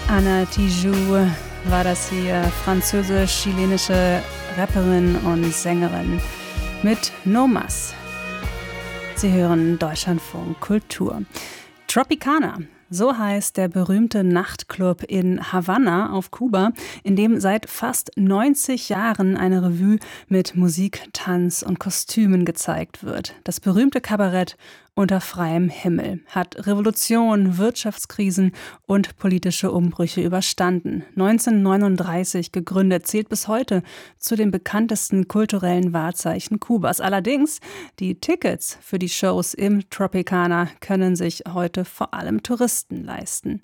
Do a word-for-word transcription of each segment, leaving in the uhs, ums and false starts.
Anna Tijoux war das hier, französisch-chilenische Rapperin und Sängerin mit No Mas. Sie hören Deutschlandfunk Kultur. Tropicana, so heißt der berühmte Nachtclub in Havanna auf Kuba, in dem seit fast neunzig Jahren eine Revue mit Musik, Tanz und Kostümen gezeigt wird. Das berühmte Kabarett unter freiem Himmel hat Revolution, Wirtschaftskrisen und politische Umbrüche überstanden. neunzehnhundertneununddreißig gegründet, zählt bis heute zu den bekanntesten kulturellen Wahrzeichen Kubas. Allerdings, die Tickets für die Shows im Tropicana können sich heute vor allem Touristen leisten.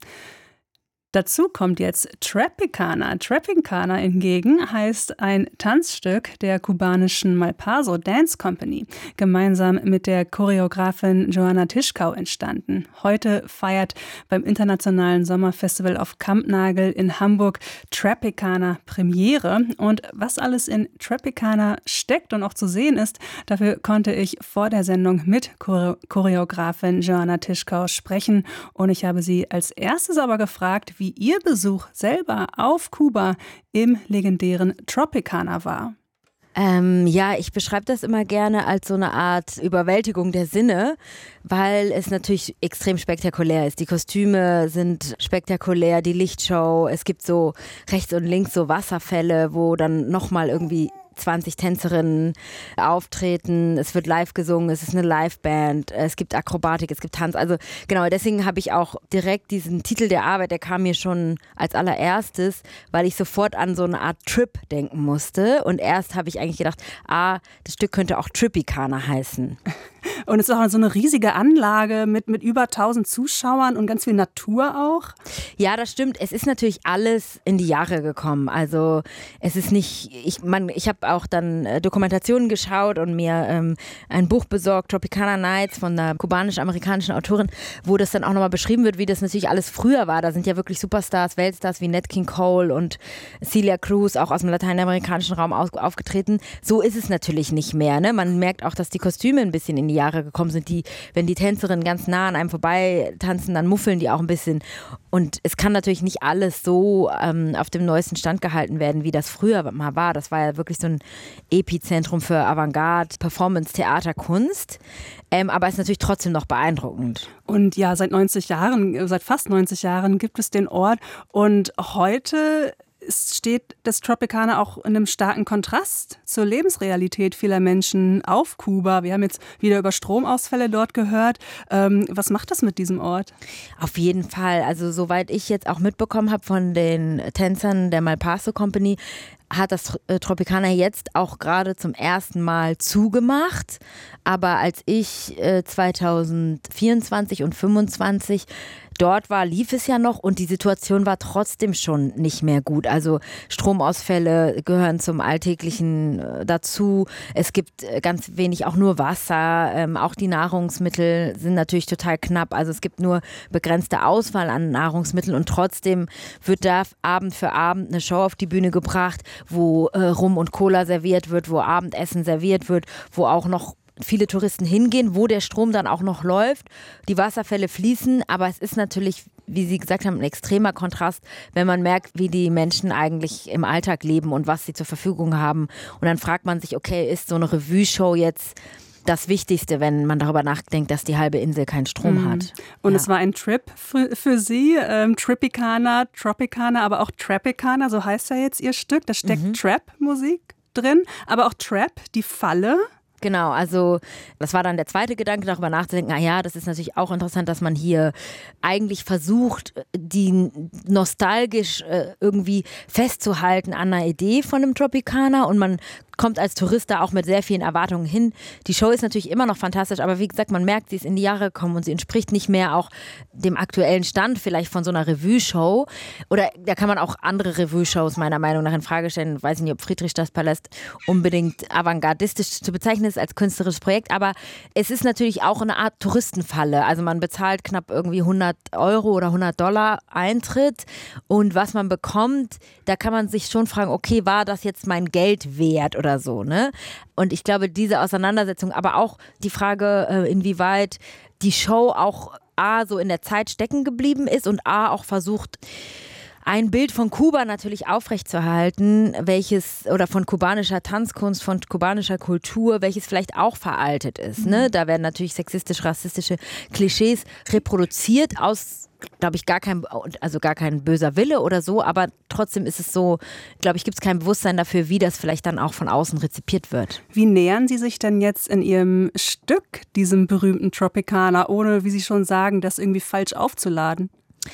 Dazu kommt jetzt Tropicana. Tropicana hingegen heißt ein Tanzstück der kubanischen Malpaso Dance Company, gemeinsam mit der Choreografin Joanna Tischkau entstanden. Heute feiert beim Internationalen Sommerfestival auf Kampnagel in Hamburg Tropicana Premiere. Und was alles in Tropicana steckt und auch zu sehen ist, dafür konnte ich vor der Sendung mit Choreografin Joanna Tischkau sprechen. Und ich habe sie als erstes aber gefragt, wie ihr Besuch selber auf Kuba im legendären Tropicana war. Ähm, ja, ich beschreibe das immer gerne als so eine Art Überwältigung der Sinne, weil es natürlich extrem spektakulär ist. Die Kostüme sind spektakulär, die Lichtshow, es gibt so rechts und links so Wasserfälle, wo dann nochmal irgendwie zwanzig Tänzerinnen auftreten, es wird live gesungen, es ist eine Liveband, es gibt Akrobatik, es gibt Tanz, also genau, deswegen habe ich auch direkt diesen Titel der Arbeit, der kam mir schon als allererstes, weil ich sofort an so eine Art Trip denken musste und erst habe ich eigentlich gedacht, ah, das Stück könnte auch Tropicana heißen. Und es ist auch so eine riesige Anlage mit, mit über tausend Zuschauern und ganz viel Natur auch. Ja, das stimmt. Es ist natürlich alles in die Jahre gekommen. Also es ist nicht, ich, man, ich habe auch dann äh, Dokumentationen geschaut und mir ähm, ein Buch besorgt, Tropicana Nights von einer kubanisch-amerikanischen Autorin, wo das dann auch nochmal beschrieben wird, wie das natürlich alles früher war. Da sind ja wirklich Superstars, Weltstars wie Nat King Cole und Celia Cruz auch aus dem lateinamerikanischen Raum auf, aufgetreten. So ist es natürlich nicht mehr. Ne? Man merkt auch, dass die Kostüme ein bisschen in die Jahre gekommen sind, die, wenn die Tänzerinnen ganz nah an einem vorbei tanzen, dann muffeln die auch ein bisschen. Und es kann natürlich nicht alles so ähm, auf dem neuesten Stand gehalten werden, wie das früher mal war. Das war ja wirklich so ein Epizentrum für Avantgarde, Performance, Theater, Kunst. Ähm, aber es ist natürlich trotzdem noch beeindruckend. Und ja, seit neunzig Jahren, seit fast neunzig Jahren gibt es den Ort. Und heute es steht das Tropicana auch in einem starken Kontrast zur Lebensrealität vieler Menschen auf Kuba. Wir haben jetzt wieder über Stromausfälle dort gehört. Ähm, was macht das mit diesem Ort? Auf jeden Fall. Also soweit ich jetzt auch mitbekommen habe von den Tänzern der Malpaso Company, hat das Tropicana jetzt auch gerade zum ersten Mal zugemacht. Aber als ich äh, zweitausendvierundzwanzig und fünfundzwanzig dort war, lief es ja noch und die Situation war trotzdem schon nicht mehr gut. Also Stromausfälle gehören zum Alltäglichen äh, dazu. Es gibt äh, ganz wenig, auch nur Wasser. Ähm, auch die Nahrungsmittel sind natürlich total knapp. Also es gibt nur begrenzte Auswahl an Nahrungsmitteln und trotzdem wird da Abend für Abend eine Show auf die Bühne gebracht, wo äh, Rum und Cola serviert wird, wo Abendessen serviert wird, wo auch noch viele Touristen hingehen, wo der Strom dann auch noch läuft, die Wasserfälle fließen, aber es ist natürlich, wie Sie gesagt haben, ein extremer Kontrast, wenn man merkt, wie die Menschen eigentlich im Alltag leben und was sie zur Verfügung haben. Und dann fragt man sich, okay, ist so eine Revue-Show jetzt das Wichtigste, wenn man darüber nachdenkt, dass die halbe Insel keinen Strom mhm. hat. Und ja. es war ein Trip für, für Sie, ähm, Tropicana, Tropicana, aber auch Trapicana, so heißt ja jetzt Ihr Stück. Da steckt mhm. Trap-Musik drin, aber auch Trap, die Falle. Genau, also das war dann der zweite Gedanke, darüber nachzudenken, na ja, das ist natürlich auch interessant, dass man hier eigentlich versucht, die nostalgisch äh, irgendwie festzuhalten an einer Idee von einem Tropicana und man kommt als Tourist da auch mit sehr vielen Erwartungen hin. Die Show ist natürlich immer noch fantastisch, aber wie gesagt, man merkt, sie ist in die Jahre gekommen und sie entspricht nicht mehr auch dem aktuellen Stand vielleicht von so einer Revue-Show. Oder da kann man auch andere Revue-Shows meiner Meinung nach in Frage stellen. Ich weiß nicht, ob Friedrichstadtpalast unbedingt avantgardistisch zu bezeichnen ist als künstlerisches Projekt, aber es ist natürlich auch eine Art Touristenfalle. Also man bezahlt knapp irgendwie hundert Euro oder hundert Dollar Eintritt und was man bekommt, da kann man sich schon fragen, okay, war das jetzt mein Geld wert oder so, ne? Und ich glaube, diese Auseinandersetzung, aber auch die Frage, inwieweit die Show auch A, so in der Zeit stecken geblieben ist und A, auch versucht, ein Bild von Kuba natürlich aufrechtzuerhalten, welches, oder von kubanischer Tanzkunst, von kubanischer Kultur, welches vielleicht auch veraltet ist. Ne? Da werden natürlich sexistisch-rassistische Klischees reproduziert aus, glaube ich, gar kein, also gar kein böser Wille oder so, aber trotzdem ist es so, glaube ich, gibt es kein Bewusstsein dafür, wie das vielleicht dann auch von außen rezipiert wird. Wie nähern Sie sich denn jetzt in Ihrem Stück diesem berühmten Tropicana, ohne, wie Sie schon sagen, das irgendwie falsch aufzuladen?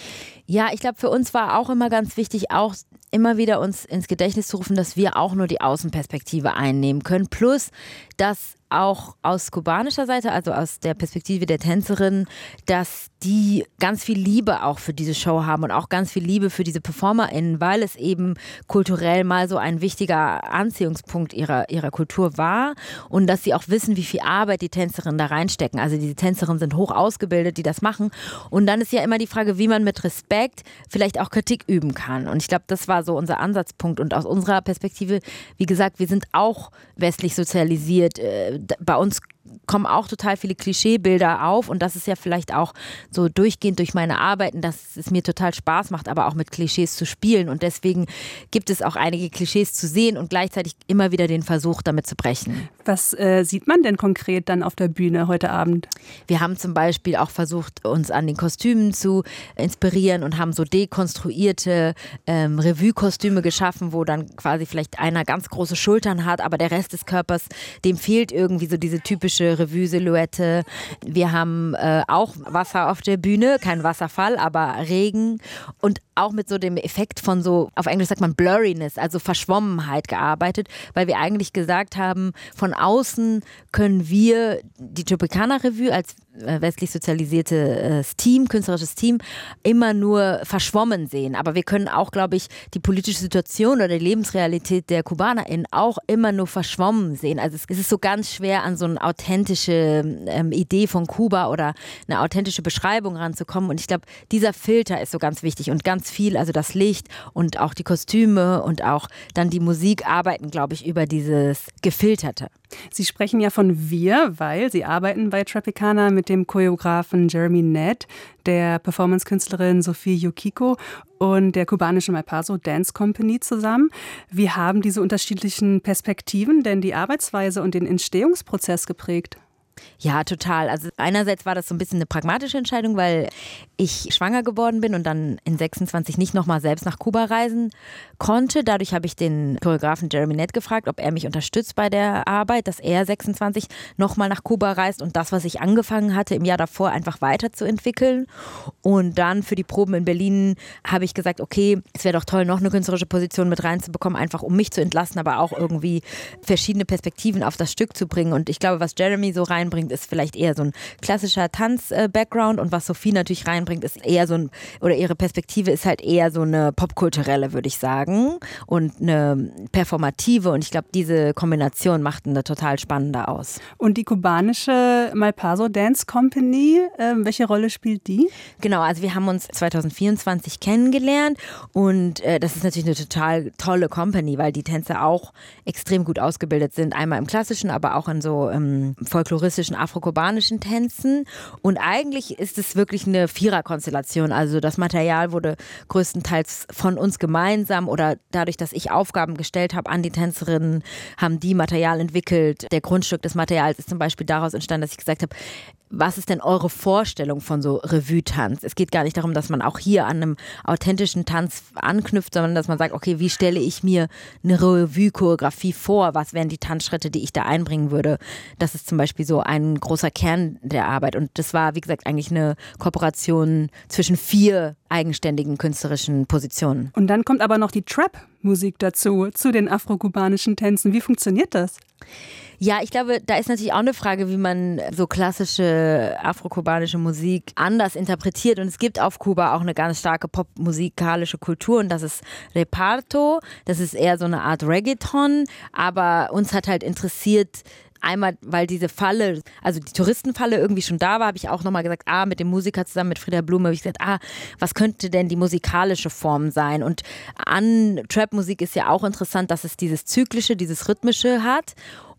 Ja, ich glaube, für uns war auch immer ganz wichtig, auch immer wieder uns ins Gedächtnis zu rufen, dass wir auch nur die Außenperspektive einnehmen können. Plus, dass auch aus kubanischer Seite, also aus der Perspektive der Tänzerin, dass die ganz viel Liebe auch für diese Show haben und auch ganz viel Liebe für diese PerformerInnen, weil es eben kulturell mal so ein wichtiger Anziehungspunkt ihrer, ihrer Kultur war und dass sie auch wissen, wie viel Arbeit die Tänzerinnen da reinstecken. Also diese Tänzerinnen sind hoch ausgebildet, die das machen. Und dann ist ja immer die Frage, wie man mit Respekt vielleicht auch Kritik üben kann. Und ich glaube, das war so unser Ansatzpunkt. Und aus unserer Perspektive, wie gesagt, wir sind auch westlich sozialisiert. Bei uns kommen auch total viele Klischeebilder auf und das ist ja vielleicht auch so durchgehend durch meine Arbeiten, dass es mir total Spaß macht, aber auch mit Klischees zu spielen und deswegen gibt es auch einige Klischees zu sehen und gleichzeitig immer wieder den Versuch, damit zu brechen. Was äh, sieht man denn konkret dann auf der Bühne heute Abend? Wir haben zum Beispiel auch versucht, uns an den Kostümen zu inspirieren und haben so dekonstruierte ähm, Revue-Kostüme geschaffen, wo dann quasi vielleicht einer ganz große Schultern hat, aber der Rest des Körpers, dem fehlt irgendwie so diese typische Revue-Silhouette. Wir haben äh, auch Wasser auf der Bühne, kein Wasserfall, aber Regen und auch mit so dem Effekt von so, auf Englisch sagt man Blurriness, also Verschwommenheit gearbeitet, weil wir eigentlich gesagt haben, von außen können wir die Tropicana Revue als westlich sozialisiertes Team, künstlerisches Team, immer nur verschwommen sehen. Aber wir können auch, glaube ich, die politische Situation oder die Lebensrealität der KubanerInnen auch immer nur verschwommen sehen. Also es ist so ganz schwer, an so eine authentische ähm, Idee von Kuba oder eine authentische Beschreibung ranzukommen. Und ich glaube, dieser Filter ist so ganz wichtig und ganz viel, also das Licht und auch die Kostüme und auch dann die Musik arbeiten, glaube ich, über dieses Gefilterte. Sie sprechen ja von wir, weil Sie arbeiten bei Tropicana mit dem Choreografen Jeremy Ned, der Performance-Künstlerin Sophie Yukiko und der kubanischen Malpaso Dance Company zusammen. Wie haben diese unterschiedlichen Perspektiven denn die Arbeitsweise und den Entstehungsprozess geprägt? Ja, total. Also einerseits war das so ein bisschen eine pragmatische Entscheidung, weil ich schwanger geworden bin und dann in sechsundzwanzig nicht nochmal selbst nach Kuba reisen konnte. Dadurch habe ich den Choreografen Jeremy Ned gefragt, ob er mich unterstützt bei der Arbeit, dass er sechsundzwanzig nochmal nach Kuba reist und das, was ich angefangen hatte im Jahr davor, einfach weiterzuentwickeln. Und dann für die Proben in Berlin habe ich gesagt, okay, es wäre doch toll, noch eine künstlerische Position mit reinzubekommen, einfach um mich zu entlasten, aber auch irgendwie verschiedene Perspektiven auf das Stück zu bringen. Und ich glaube, was Jeremy so reinbringt, ist vielleicht eher so ein klassischer Tanz-Background und was Sophie natürlich reinbringt, ist eher so ein, oder ihre Perspektive ist halt eher so eine popkulturelle, würde ich sagen, und eine performative und ich glaube, diese Kombination macht eine total spannende aus. Und die kubanische Malpaso Dance Company, äh, welche Rolle spielt die? Genau, also wir haben uns zwanzig vierundzwanzig kennengelernt und äh, das ist natürlich eine total tolle Company, weil die Tänzer auch extrem gut ausgebildet sind, einmal im klassischen, aber auch in so ähm, folkloristischen, afrokubanischen Tänzen und eigentlich ist es wirklich eine Viererkonstellation, also das Material wurde größtenteils von uns gemeinsam oder dadurch, dass ich Aufgaben gestellt habe an die Tänzerinnen, haben die Material entwickelt. Der Grundstück des Materials ist zum Beispiel daraus entstanden, dass ich gesagt habe, was ist denn eure Vorstellung von so Revue-Tanz? Es geht gar nicht darum, dass man auch hier an einem authentischen Tanz anknüpft, sondern dass man sagt, okay, wie stelle ich mir eine Revue-Choreografie vor? Was wären die Tanzschritte, die ich da einbringen würde? Das ist zum Beispiel so ein großer Kern der Arbeit. Und das war, wie gesagt, eigentlich eine Kooperation zwischen vier eigenständigen künstlerischen Positionen. Und dann kommt aber noch die Trap-Musik dazu, zu den afrokubanischen Tänzen. Wie funktioniert das? Ja, ich glaube, da ist natürlich auch eine Frage, wie man so klassische afrokubanische Musik anders interpretiert. Und es gibt auf Kuba auch eine ganz starke popmusikalische Kultur und das ist Reparto. Das ist eher so eine Art Reggaeton, aber uns hat halt interessiert, einmal, weil diese Falle, also die Touristenfalle irgendwie schon da war, habe ich auch nochmal gesagt, ah, mit dem Musiker zusammen, mit Frieda Blume, habe ich gesagt, ah, was könnte denn die musikalische Form sein? Und an Trap-Musik ist ja auch interessant, dass es dieses Zyklische, dieses Rhythmische hat.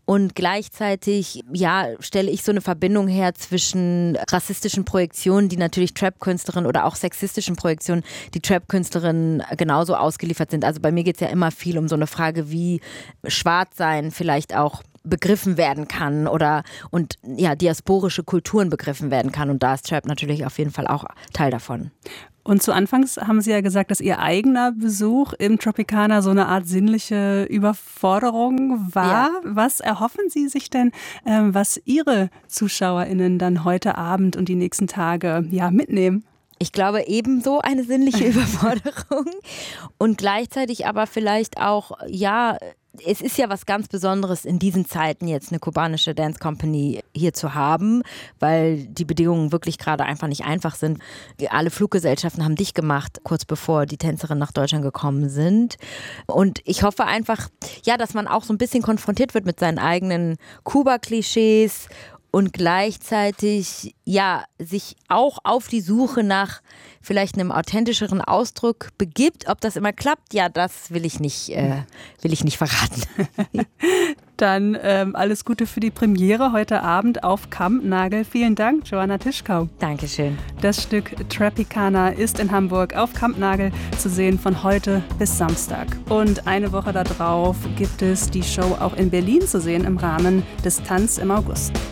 Und gleichzeitig, ja, stelle ich so eine Verbindung her zwischen rassistischen Projektionen, die natürlich Trap-Künstlerinnen oder auch sexistischen Projektionen, die Trap-Künstlerinnen genauso ausgeliefert sind. Also bei mir geht es ja immer viel um so eine Frage, wie Schwarzsein vielleicht auch begriffen werden kann oder und ja, diasporische Kulturen begriffen werden kann. Und da ist Trap natürlich auf jeden Fall auch Teil davon. Und zu Anfangs haben Sie ja gesagt, dass Ihr eigener Besuch im Tropicana so eine Art sinnliche Überforderung war. Ja. Was erhoffen Sie sich denn, ähm, was Ihre ZuschauerInnen dann heute Abend und die nächsten Tage ja, mitnehmen? Ich glaube ebenso eine sinnliche Überforderung und gleichzeitig aber vielleicht auch, ja, es ist ja was ganz Besonderes in diesen Zeiten jetzt eine kubanische Dance Company hier zu haben, weil die Bedingungen wirklich gerade einfach nicht einfach sind. Alle Fluggesellschaften haben dicht gemacht, kurz bevor die Tänzerinnen nach Deutschland gekommen sind. Und ich hoffe einfach, ja, dass man auch so ein bisschen konfrontiert wird mit seinen eigenen Kuba-Klischees und gleichzeitig ja sich auch auf die Suche nach vielleicht einem authentischeren Ausdruck begibt. Ob das immer klappt, ja, das will ich nicht, äh, will ich nicht verraten. Dann ähm, alles Gute für die Premiere heute Abend auf Kampnagel. Vielen Dank, Joanna Tischkau. Dankeschön. Das Stück Tropicana ist in Hamburg auf Kampnagel zu sehen von heute bis Samstag. Und eine Woche darauf gibt es die Show auch in Berlin zu sehen im Rahmen des Tanz im August.